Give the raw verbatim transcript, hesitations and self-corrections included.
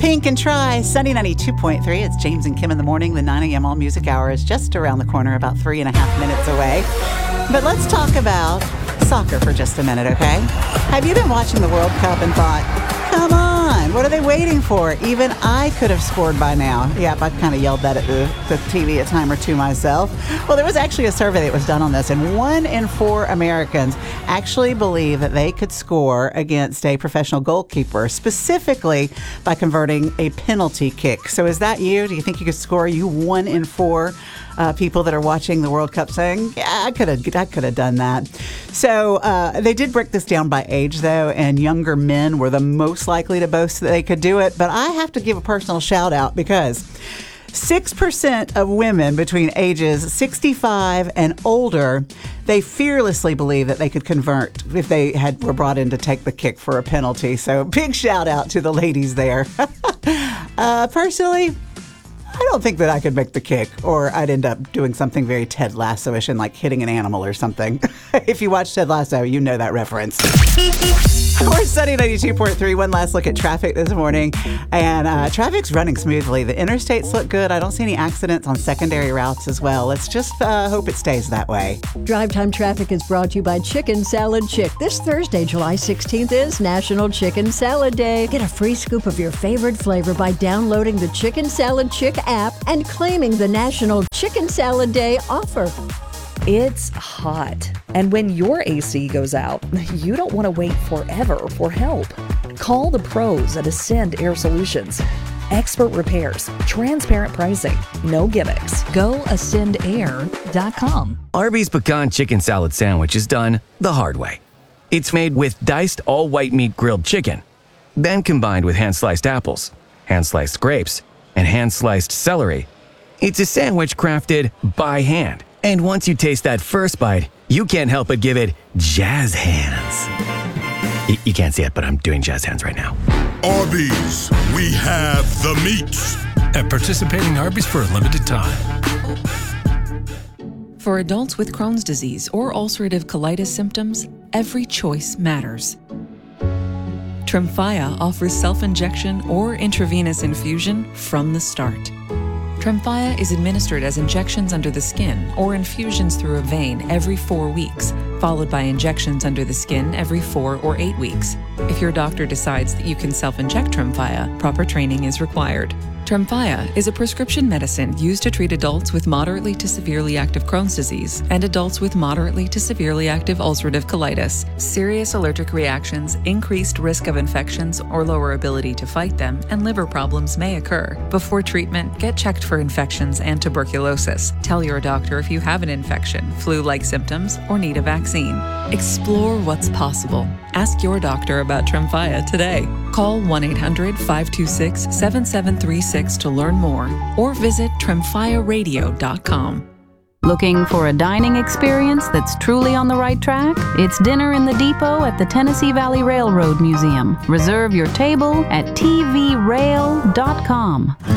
Pink and Try, Sunny ninety-two point three. It's James and Kim in the morning. The nine a.m. All Music Hour is just around the corner, about three and a half minutes away. But let's talk about soccer for just a minute, okay? Have you been watching the World Cup and thought, come on, what are they waiting for? Even I could have scored by now. Yep, I kind of yelled that at the, the T V a time or two myself. Well, there was actually a survey that was done on this, and one in four Americans actually believe that they could score against a professional goalkeeper, specifically by converting a penalty kick. So is that you? Do you think you could score? You one in four uh, people that are watching the World Cup saying, yeah, I could have I could have done that. So uh, they did break this down by age, though, and younger men were the most likely to boast that they could do it. But I have to give a personal shout out because six percent of women between ages sixty-five and older, they fearlessly believe that they could convert if they had were brought in to take the kick for a penalty. So big shout out to the ladies there. uh, personally, I don't think that I could make the kick, or I'd end up doing something very Ted Lasso-ish and like hitting an animal or something. If you watch Ted Lasso, you know that reference. We're Sunny ninety-two point three. One last look at traffic this morning. And uh, traffic's running smoothly. The interstates look good. I don't see any accidents on secondary routes as well. Let's just uh, hope it stays that way. Drive Time Traffic is brought to you by Chicken Salad Chick. This Thursday, July sixteenth, is National Chicken Salad Day. Get a free scoop of your favorite flavor by downloading the Chicken Salad Chick app and claiming the National Chicken Salad Day offer. It's hot, and when your A C goes out, you don't want to wait forever for help. Call the pros at Ascend Air Solutions. Expert repairs, transparent pricing, no gimmicks. Go ascend air dot com. Arby's Pecan Chicken Salad Sandwich is done the hard way. It's made with diced all-white meat grilled chicken, then combined with hand-sliced apples, hand-sliced grapes, and hand-sliced celery. It's a sandwich crafted by hand. And once you taste that first bite, you can't help but give it jazz hands. Y- you can't see it, but I'm doing jazz hands right now. Arby's, we have the meats. At participating Arby's for a limited time. For adults with Crohn's disease or ulcerative colitis symptoms, every choice matters. Tremfya offers self-injection or intravenous infusion from the start. Tremfya is administered as injections under the skin or infusions through a vein every four weeks, followed by injections under the skin every four or eight weeks. If your doctor decides that you can self-inject Tremfya, proper training is required. Tremfya is a prescription medicine used to treat adults with moderately to severely active Crohn's disease and adults with moderately to severely active ulcerative colitis. Serious allergic reactions, increased risk of infections or lower ability to fight them, and liver problems may occur. Before treatment, get checked for infections and tuberculosis. Tell your doctor if you have an infection, flu-like symptoms, or need a vaccine. Explore what's possible. Ask your doctor about Tremfya today. Call one eight hundred five two six seven seven three six to learn more, or visit tremfya radio dot com. Looking for a dining experience that's truly on the right track? It's Dinner in the Depot at the Tennessee Valley Railroad Museum. Reserve your table at t v rail dot com.